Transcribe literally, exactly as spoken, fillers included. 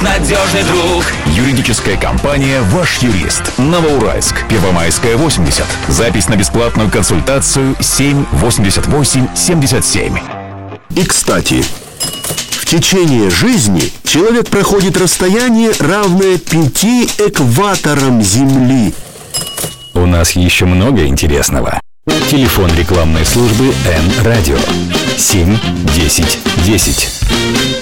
надежный друг. Юридическая компания «Ваш юрист». Новоуральск, Первомайская, восемьдесят. Запись на бесплатную консультацию семь восемьдесят восемь семьдесят семь. И, кстати, в течение жизни человек проходит расстояние, равное пяти экваторам Земли. У нас еще много интересного. Телефон рекламной службы Н-Радио семь десять десять.